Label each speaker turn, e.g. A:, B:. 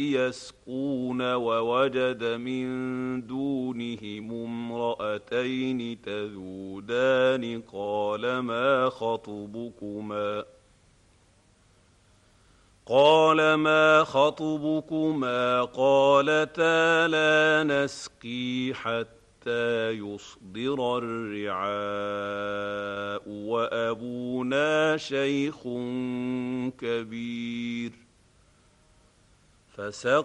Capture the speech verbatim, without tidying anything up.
A: يسقون ووجد من دونهم امرأتين تذودان قال ما خطبكما قال ما خطبكما قالتا لا نسقي حتى يصدر الرعاء وأبونا شيخ كبير فسقى